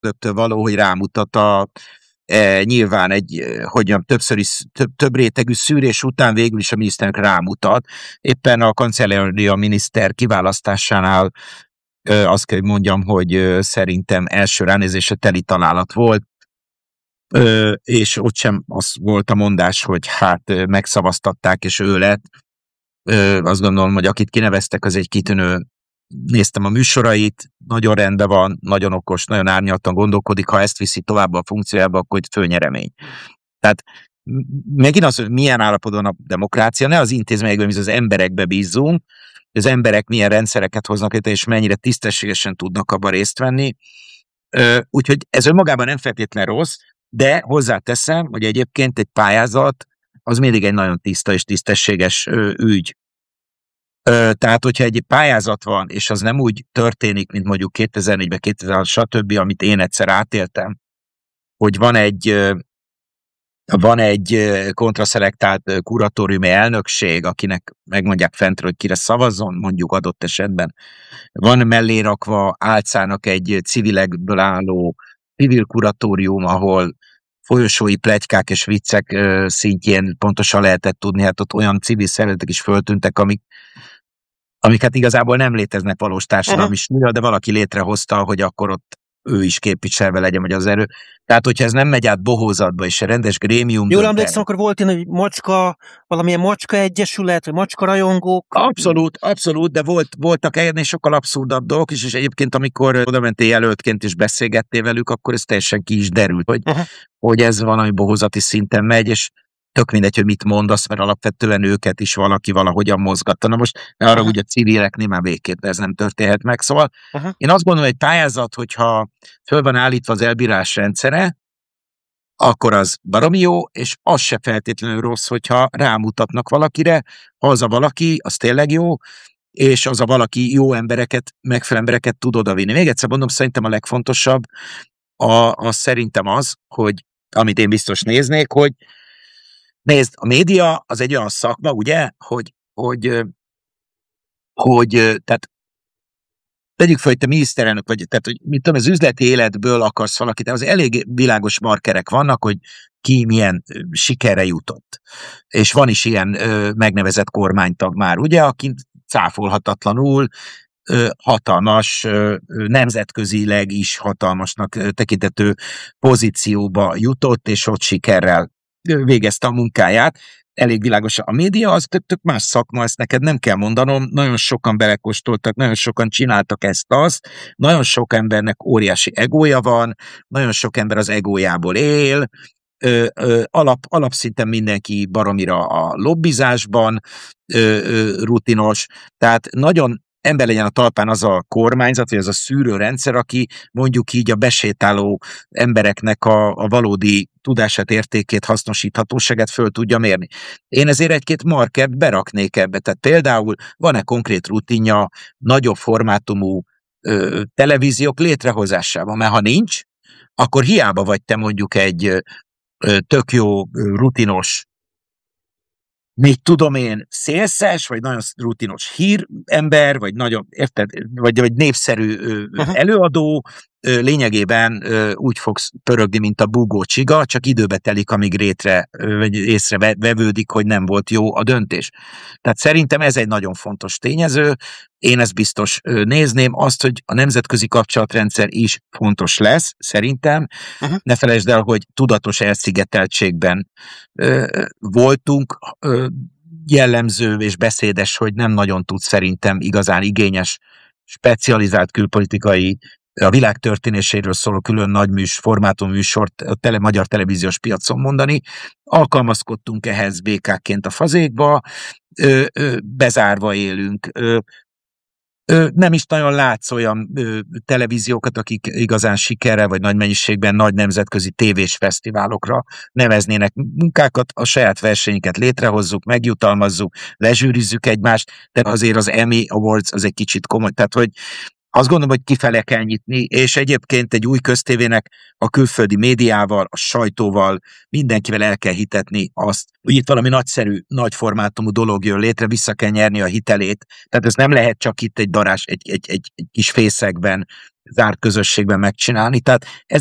való, hogy rámutat nyilván több rétegű szűrés után végül is a miniszterelnök rámutat. Éppen a kancellária miniszter kiválasztásánál azt kell, hogy mondjam, hogy szerintem első ránézésre teli találat volt, és ott sem az volt a mondás, hogy hát megszavaztatták, és ő lett. Azt gondolom, hogy akit kineveztek, az egy kitűnő. Néztem a műsorait, nagyon rendben van, nagyon okos, nagyon árnyaltan gondolkodik, ha ezt viszi tovább a funkciójába, akkor itt főnyeremény. Tehát megint az, hogy milyen állapotban a demokrácia, ne az intézményekben, az emberekbe bízzunk, az emberek milyen rendszereket hoznak létre, és mennyire tisztességesen tudnak abban részt venni. Úgyhogy ez önmagában nem feltétlen rossz, de hozzáteszem, hogy egyébként egy pályázat az mindig egy nagyon tiszta és tisztességes ügy. Tehát, hogyha egy pályázat van, és az nem úgy történik, mint mondjuk 2004-ben, 2006, stb., amit én egyszer átéltem, hogy van egy kontraszelektált kuratóriumi elnökség, akinek megmondják fentről, hogy kire szavazzon, mondjuk adott esetben. Van mellé rakva álcának egy civilekből álló civil kuratórium, ahol folyosói pletykák és viccek szintjén pontosan lehetett tudni, hát ott olyan civil szervezetek is föltűntek, amik hát igazából nem léteznek valós társadalmi súlya, de valaki létrehozta, hogy akkor ott ő is képviselve legyen, vagy az erő. Tehát, hogyha ez nem megy át bohózatba, és a rendes grémium... Jól emlékszem, akkor volt ilyen, hogy valamilyen macska egyesület, vagy macska rajongók. Abszolút, de voltak ennél sokkal abszurdabb dolgok is, és egyébként, amikor odamentél jelöltként is beszélgettél velük, akkor ez teljesen ki is derült, hogy ez valami bohózati szinten megy, és tök mindegy, hogy mit mondasz, mert alapvetően őket is valaki valahogyan mozgatta. Na most arra úgy a civileknél már végképp ez nem történhet meg. Szóval én azt gondolom, hogy egy pályázat, hogyha föl van állítva az elbírás rendszere, akkor az baromi jó, és az se feltétlenül rossz, hogyha rámutatnak valakire, ha az a valaki, az tényleg jó, és az a valaki jó embereket, megfelelő embereket tud odavinni. Még egyszer mondom, szerintem a legfontosabb az szerintem az, hogy amit én biztos néznék, hogy nézd, a média az egy olyan szakma, ugye, hogy tehát tegyük fel, hogy te miniszterelnök vagy, tehát, hogy mit tudom, az üzleti életből akarsz valakit, az elég világos markerek vannak, hogy ki milyen sikerre jutott. És van is ilyen megnevezett kormánytag már, ugye, aki cáfolhatatlanul hatalmas, nemzetközileg is hatalmasnak tekintető pozícióba jutott, és ott sikerrel végezte a munkáját. Elég világos. A média az tök más szakma, ezt neked nem kell mondanom, nagyon sokan belekóstoltak, nagyon sokan csináltak ezt-azt, nagyon sok embernek óriási egója van, nagyon sok ember az egójából él, alapszinten mindenki baromira a lobbizásban rutinos, tehát nagyon ember legyen a talpán az a kormányzat, vagy az a szűrőrendszer, aki mondjuk így a besétáló embereknek a valódi tudását, értékét, hasznosíthatóságát föl tudja mérni. Én ezért egy-két markert beraknék ebbe. Tehát például van-e konkrét rutinja nagyobb formátumú televíziók létrehozásában? Mert ha nincs, akkor hiába vagy te mondjuk egy tök jó, rutinos, mit tudom én, szélszes, vagy nagyon rutinos hírember, vagy nagyon, érted, vagy népszerű előadó, lényegében úgy fogsz pörögni, mint a búgó csiga, csak időbe telik, amíg vagy észrevevődik, hogy nem volt jó a döntés. Tehát szerintem ez egy nagyon fontos tényező. Én ezt biztos nézném, azt, hogy a nemzetközi kapcsolatrendszer is fontos lesz, szerintem. Ne felejtsd el, hogy tudatos elszigeteltségben voltunk, jellemző és beszédes, hogy nem nagyon tud szerintem igazán igényes, specializált külpolitikai, a világ történéséről szóló külön nagy formátumműsort a magyar televíziós piacon mondani. Alkalmazkodtunk ehhez békákként a fazékba, bezárva élünk. Nem is nagyon látsz olyan televíziókat, akik igazán sikerrel vagy nagy mennyiségben nagy nemzetközi tévés fesztiválokra neveznének munkákat, a saját versenyeket létrehozzuk, megjutalmazzuk, lezsűrizzük egymást, de azért az Emmy Awards az egy kicsit komoly, tehát hogy Azt gondolom, hogy kifele kell nyitni, és egyébként egy új köztévének a külföldi médiával, a sajtóval, mindenkivel el kell hitetni azt, hogy itt valami nagyszerű, nagyformátumú dolog jön létre, vissza kell nyerni a hitelét. Tehát ez nem lehet csak itt egy darás, egy kis fészekben, zárt közösségben megcsinálni. Tehát ez